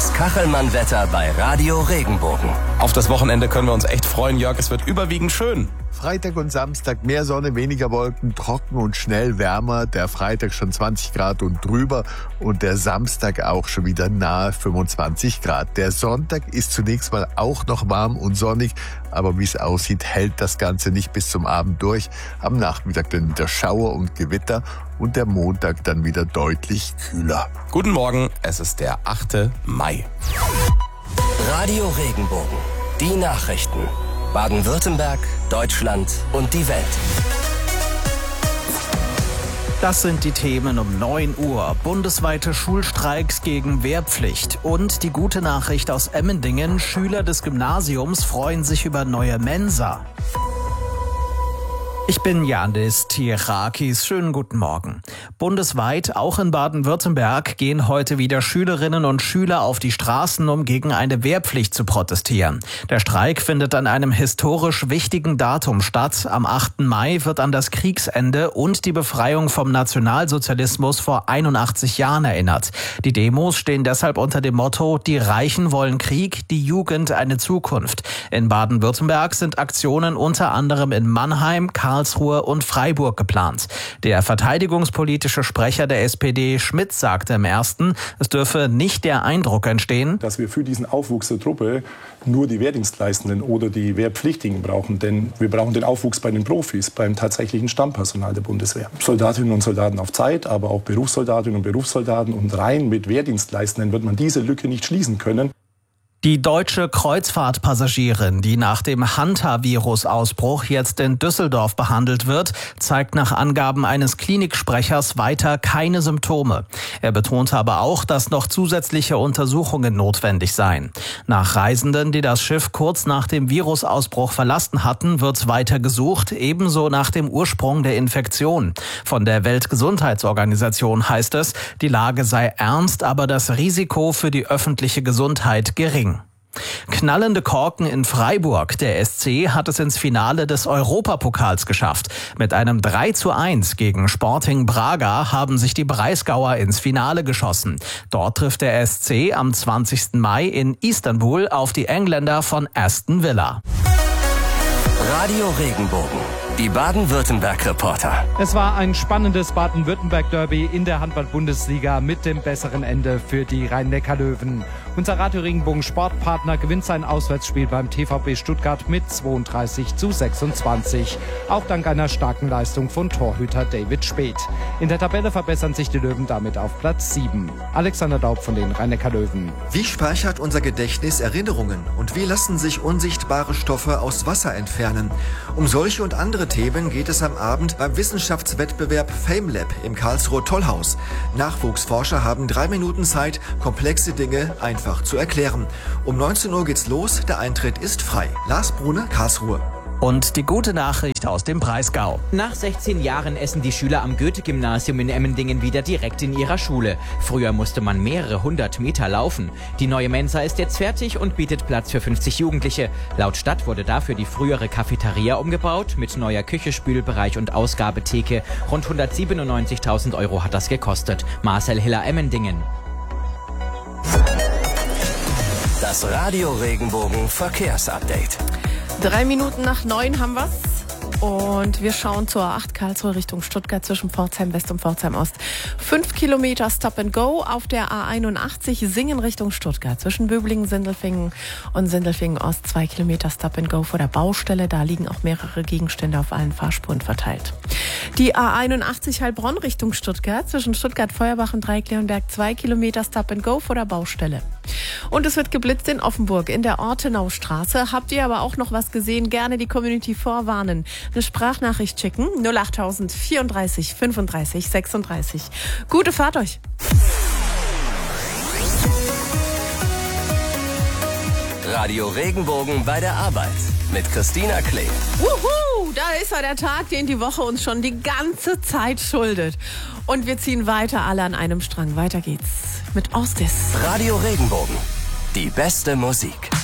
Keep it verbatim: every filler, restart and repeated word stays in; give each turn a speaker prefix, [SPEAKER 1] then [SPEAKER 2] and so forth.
[SPEAKER 1] Das Kachelmann-Wetter bei Radio Regenbogen.
[SPEAKER 2] Auf das Wochenende können wir uns echt freuen, Jörg. Es wird überwiegend schön.
[SPEAKER 3] Freitag und Samstag mehr Sonne, weniger Wolken, trocken und schnell wärmer. Der Freitag schon zwanzig Grad und drüber und der Samstag auch schon wieder nahe fünfundzwanzig Grad. Der Sonntag ist zunächst mal auch noch warm und sonnig, aber wie es aussieht, hält das Ganze nicht bis zum Abend durch. Am Nachmittag dann wieder Schauer und Gewitter und der Montag dann wieder deutlich kühler.
[SPEAKER 2] Guten Morgen, es ist der achte Mai.
[SPEAKER 1] Radio Regenbogen. Die Nachrichten. Baden-Württemberg, Deutschland und die Welt.
[SPEAKER 4] Das sind die Themen um neun Uhr. Bundesweite Schulstreiks gegen Wehrpflicht. Und die gute Nachricht aus Emmendingen. Schüler des Gymnasiums freuen sich über neue Mensa. Ich bin Janis Tirakis. Schönen guten Morgen. Bundesweit, auch in Baden-Württemberg, gehen heute wieder Schülerinnen und Schüler auf die Straßen, um gegen eine Wehrpflicht zu protestieren. Der Streik findet an einem historisch wichtigen Datum statt. Am achten Mai wird an das Kriegsende und die Befreiung vom Nationalsozialismus vor einundachtzig Jahren erinnert. Die Demos stehen deshalb unter dem Motto: Die Reichen wollen Krieg, die Jugend eine Zukunft. In Baden-Württemberg sind Aktionen unter anderem in Mannheim, Karlsruhe und Freiburg geplant. Der verteidigungspolitische Sprecher der S P D, Schmidt, sagte im ersten, es dürfe nicht der Eindruck entstehen,
[SPEAKER 5] dass wir für diesen Aufwuchs der Truppe nur die Wehrdienstleistenden oder die Wehrpflichtigen brauchen. Denn wir brauchen den Aufwuchs bei den Profis, beim tatsächlichen Stammpersonal der Bundeswehr. Soldatinnen und Soldaten auf Zeit, aber auch Berufssoldatinnen und Berufssoldaten. Und rein mit Wehrdienstleistenden wird man diese Lücke nicht schließen können.
[SPEAKER 4] Die deutsche Kreuzfahrtpassagierin, die nach dem Hanta-Virus-Ausbruch jetzt in Düsseldorf behandelt wird, zeigt nach Angaben eines Kliniksprechers weiter keine Symptome. Er betonte aber auch, dass noch zusätzliche Untersuchungen notwendig seien. Nach Reisenden, die das Schiff kurz nach dem Virusausbruch verlassen hatten, wird weiter gesucht, ebenso nach dem Ursprung der Infektion. Von der Weltgesundheitsorganisation heißt es, die Lage sei ernst, aber das Risiko für die öffentliche Gesundheit gering. Knallende Korken in Freiburg. Der S C hat es ins Finale des Europapokals geschafft. Mit einem drei zu eins gegen Sporting Braga haben sich die Breisgauer ins Finale geschossen. Dort trifft der S C am zwanzigsten Mai in Istanbul auf die Engländer von Aston Villa.
[SPEAKER 1] Radio Regenbogen. Die Baden-Württemberg-Reporter.
[SPEAKER 6] Es war ein spannendes Baden-Württemberg-Derby in der Handball-Bundesliga mit dem besseren Ende für die Rhein-Neckar-Löwen. Unser Radio Regenbogen Sportpartner gewinnt sein Auswärtsspiel beim T V B Stuttgart mit zweiunddreißig zu sechsundzwanzig. Auch dank einer starken Leistung von Torhüter David Speth. In der Tabelle verbessern sich die Löwen damit auf Platz sieben. Alexander Daub von den Rhein-Neckar-Löwen.
[SPEAKER 7] Wie speichert unser Gedächtnis Erinnerungen und wie lassen sich unsichtbare Stoffe aus Wasser entfernen? Um solche und andere Themen geht es am Abend beim Wissenschaftswettbewerb FameLab im Karlsruher Tollhaus. Nachwuchsforscher haben drei Minuten Zeit, komplexe Dinge einfach zu erklären. Um neunzehn Uhr geht's los, der Eintritt ist frei. Lars Brune, Karlsruhe.
[SPEAKER 4] Und die gute Nachricht aus dem Breisgau.
[SPEAKER 8] Nach sechzehn Jahren essen die Schüler am Goethe-Gymnasium in Emmendingen wieder direkt in ihrer Schule. Früher musste man mehrere hundert Meter laufen. Die neue Mensa ist jetzt fertig und bietet Platz für fünfzig Jugendliche. Laut Stadt wurde dafür die frühere Cafeteria umgebaut, mit neuer Küche, Spülbereich und Ausgabetheke. Rund hundertsiebenundneunzigtausend Euro hat das gekostet. Marcel Hiller, Emmendingen.
[SPEAKER 1] Das Radio Regenbogen Verkehrsupdate.
[SPEAKER 9] Drei Minuten nach neun haben wir's. Und wir schauen zur A acht Karlsruhe Richtung Stuttgart zwischen Pforzheim West und Pforzheim Ost. Fünf Kilometer Stop and Go auf der A einundachtzig Singen Richtung Stuttgart. Zwischen Böblingen, Sindelfingen und Sindelfingen Ost zwei Kilometer Stop and Go vor der Baustelle. Da liegen auch mehrere Gegenstände auf allen Fahrspuren verteilt. Die A einundachtzig Heilbronn Richtung Stuttgart. Zwischen Stuttgart-Feuerbach und Dreikleonberg zwei Kilometer Stop and Go vor der Baustelle. Und es wird geblitzt in Offenburg in der Ortenaustraße. Habt ihr aber auch noch was gesehen? Gerne die Community vorwarnen. Eine Sprachnachricht schicken. null achttausend vierunddreißig fünfunddreißig sechsunddreißig. Gute Fahrt euch.
[SPEAKER 1] Radio Regenbogen bei der Arbeit mit Christina Klee.
[SPEAKER 9] Wuhu, da ist er, der Tag, den die Woche uns schon die ganze Zeit schuldet. Und wir ziehen weiter alle an einem Strang. Weiter geht's mit Ostis.
[SPEAKER 1] Radio Regenbogen, die beste Musik.